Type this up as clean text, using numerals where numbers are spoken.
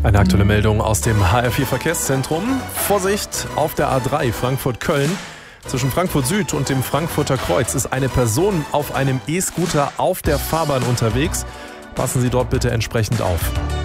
Eine aktuelle Meldung aus dem HR4 Verkehrszentrum. Vorsicht auf der A3 Frankfurt-Köln. Zwischen Frankfurt Süd und dem Frankfurter Kreuz ist eine Person auf einem E-Scooter auf der Fahrbahn unterwegs. Passen Sie dort bitte entsprechend auf.